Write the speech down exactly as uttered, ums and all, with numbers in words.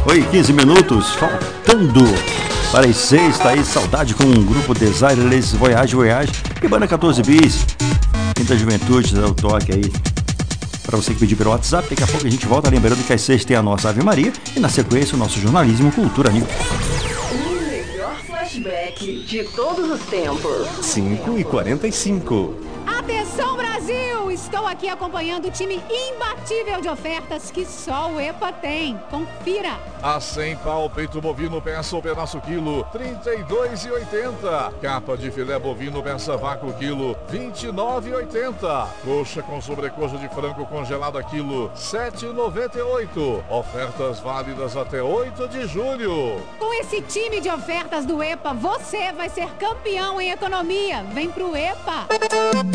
Oi, quinze minutos, faltando para as seis, tá aí, saudade com o grupo Desireless, Voyage, Voyage e Banda quatorze Bis. Quinta Juventude, dá o toque aí para você que pedir pelo WhatsApp. Daqui a pouco a gente volta, lembrando que às seis tem a nossa Ave Maria e na sequência o nosso jornalismo Cultura News. O melhor flashback de todos os tempos. cinco e quarenta e cinco. Atenção, Brasil! Estou aqui acompanhando o time imbatível de ofertas que só o EPA tem. Confira! A cem pau, peito bovino, peça ou pedaço quilo, trinta e dois reais e oitenta centavos. Capa de filé bovino, peça vácuo quilo, vinte e nove reais e oitenta centavos. Coxa com sobrecoxa de frango congelada quilo, sete reais e noventa e oito centavos. Ofertas válidas até oito de julho. Com esse time de ofertas do EPA, você vai ser campeão em economia. Vem pro EPA!